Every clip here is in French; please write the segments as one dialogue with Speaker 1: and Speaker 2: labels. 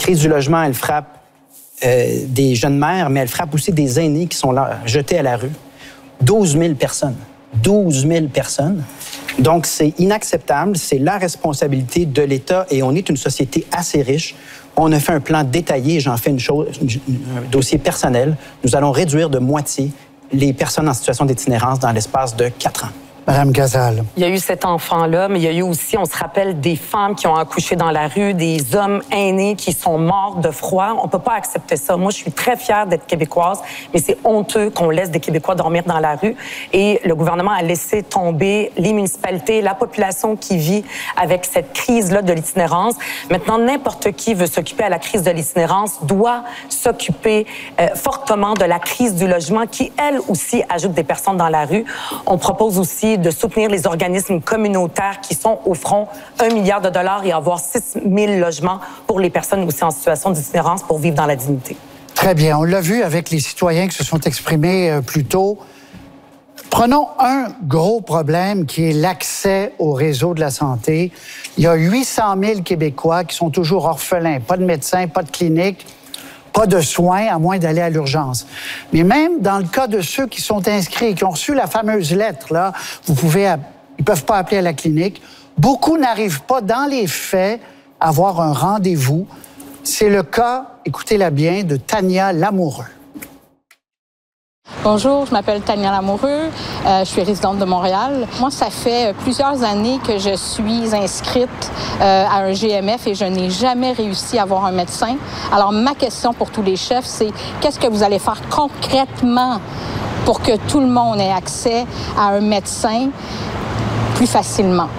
Speaker 1: crise du logement, elle frappe des jeunes mères, mais elle frappe aussi des aînés qui sont là, jetés à la rue. 12 000 personnes. 12 000 personnes. Donc, c'est inacceptable. C'est la responsabilité de l'État et on est une société assez riche. On a fait un plan détaillé. J'en fais un dossier personnel. Nous allons réduire de moitié les personnes en situation d'itinérance dans l'espace de 4 ans.
Speaker 2: Madame Gazal.
Speaker 3: Il y a eu cet enfant-là, mais il y a eu aussi, on se rappelle, des femmes qui ont accouché dans la rue, des hommes aînés qui sont morts de froid. On peut pas accepter ça. Moi, je suis très fière d'être québécoise, mais c'est honteux qu'on laisse des Québécois dormir dans la rue. Et le gouvernement a laissé tomber les municipalités, la population qui vit avec cette crise-là de l'itinérance. Maintenant, n'importe qui veut s'occuper à la crise de l'itinérance doit s'occuper fortement de la crise du logement qui, elle aussi, ajoute des personnes dans la rue. On propose aussi de soutenir les organismes communautaires qui sont au front 1 milliard de dollars et avoir 6 000 logements pour les personnes aussi en situation d'itinérance pour vivre dans la dignité.
Speaker 2: Très bien. On l'a vu avec les citoyens qui se sont exprimés plus tôt. Prenons un gros problème qui est l'accès au réseau de la santé. Il y a 800 000 Québécois qui sont toujours orphelins. Pas de médecin, pas de clinique, pas de soins, à moins d'aller à l'urgence. Mais même dans le cas de ceux qui sont inscrits, qui ont reçu la fameuse lettre, là, ils ne peuvent pas appeler à la clinique. Beaucoup n'arrivent pas, dans les faits, à avoir un rendez-vous. C'est le cas, écoutez-la bien, de Tania Lamoureux.
Speaker 4: Bonjour, je m'appelle Tania Lamoureux, je suis résidente de Montréal. Moi, ça fait plusieurs années que je suis inscrite à un GMF et je n'ai jamais réussi à avoir un médecin. Alors, ma question pour tous les chefs, c'est qu'est-ce que vous allez faire concrètement pour que tout le monde ait accès à un médecin plus facilement?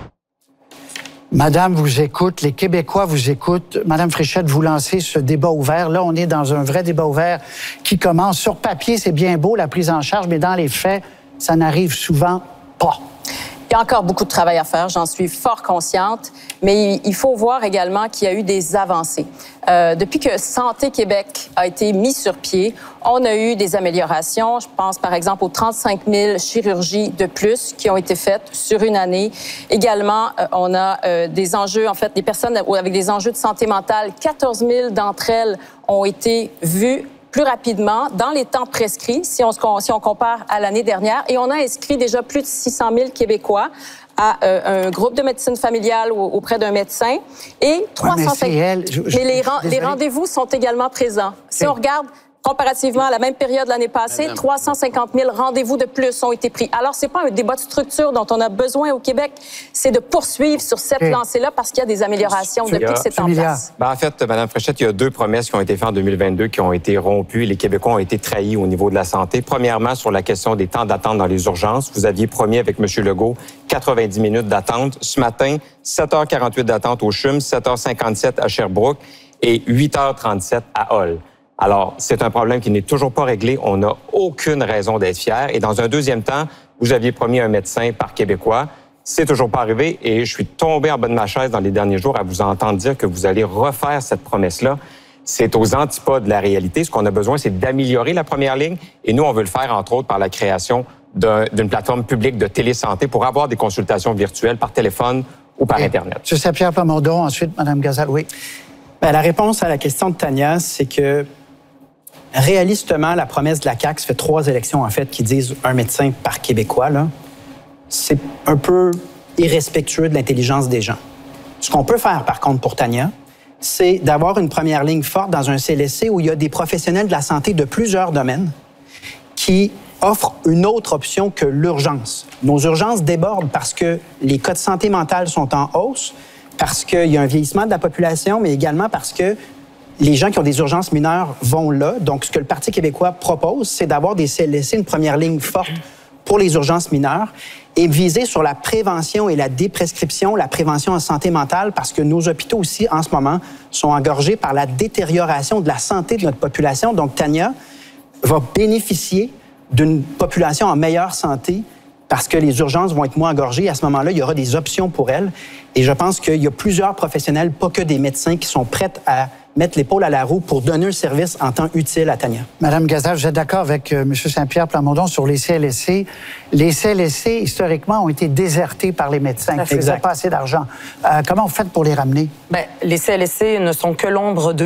Speaker 2: Madame vous écoute, les Québécois vous écoutent. Madame Fréchette, vous lancez ce débat ouvert. Là, on est dans un vrai débat ouvert qui commence. Sur papier, c'est bien beau, la prise en charge, mais dans les faits, ça n'arrive souvent pas.
Speaker 5: Il y a encore beaucoup de travail à faire, j'en suis fort consciente, mais il faut voir également qu'il y a eu des avancées. Depuis que Santé Québec a été mis sur pied, on a eu des améliorations. Je pense par exemple aux 35 000 chirurgies de plus qui ont été faites sur une année. Également, on a des enjeux, en fait, des personnes avec des enjeux de santé mentale. 14 000 d'entre elles ont été vues plus rapidement, dans les temps prescrits, si on compare à l'année dernière. Et on a inscrit déjà plus de 600 000 Québécois à un groupe de médecine familiale auprès d'un médecin. Et 350... Mais les rendez-vous sont également présents. Si on regarde comparativement à la même période l'année passée, 350 000 rendez-vous de plus ont été pris. Alors, c'est pas un débat de structure dont on a besoin au Québec, c'est de poursuivre sur cette lancée-là parce qu'il y a des améliorations depuis que c'est en place.
Speaker 6: En fait, Mme Fréchette, il y a 2 promesses qui ont été faites en 2022 qui ont été rompues. Les Québécois ont été trahis au niveau de la santé. Premièrement, sur la question des temps d'attente dans les urgences. Vous aviez promis avec M. Legault 90 minutes d'attente. Ce matin, 7h48 d'attente au CHUM, 7h57 à Sherbrooke et 8h37 à Hull. Alors, c'est un problème qui n'est toujours pas réglé. On n'a aucune raison d'être fiers. Et dans un deuxième temps, vous aviez promis un médecin par Québécois. C'est toujours pas arrivé et je suis tombé en bas de ma chaise dans les derniers jours à vous entendre dire que vous allez refaire cette promesse-là. C'est aux antipodes de la réalité. Ce qu'on a besoin, c'est d'améliorer la première ligne. Et nous, on veut le faire, entre autres, par la création d'une plateforme publique de télésanté pour avoir des consultations virtuelles par téléphone ou par Internet.
Speaker 2: M. Saint-Pierre Plamondon, ensuite, Mme Gazal, oui.
Speaker 1: Bien, la réponse à la question de Tania, c'est que réalistement, la promesse de la CAQ, ça fait 3 élections, en fait, qui disent un médecin par Québécois, là. C'est un peu irrespectueux de l'intelligence des gens. Ce qu'on peut faire, par contre, pour Tania, c'est d'avoir une première ligne forte dans un CLSC où il y a des professionnels de la santé de plusieurs domaines qui offrent une autre option que l'urgence. Nos urgences débordent parce que les cas de santé mentale sont en hausse, parce qu'il y a un vieillissement de la population, mais également parce que les gens qui ont des urgences mineures vont là. Donc, ce que le Parti québécois propose, c'est d'avoir des CLSC, une première ligne forte pour les urgences mineures et viser sur la prévention et la déprescription, la prévention en santé mentale, parce que nos hôpitaux aussi, en ce moment, sont engorgés par la détérioration de la santé de notre population. Donc, Tania va bénéficier d'une population en meilleure santé parce que les urgences vont être moins engorgées. À ce moment-là, il y aura des options pour elles. Et je pense qu'il y a plusieurs professionnels, pas que des médecins, qui sont prêts à mettre l'épaule à la roue pour donner un service en temps utile à Tania.
Speaker 2: Madame Gazal, vous êtes d'accord avec M. Saint-Pierre Plamondon sur les CLSC. Les CLSC, historiquement, ont été désertés par les médecins qui n'avaient pas assez d'argent. Comment vous faites pour les ramener?
Speaker 3: Bien, les CLSC ne sont que l'ombre de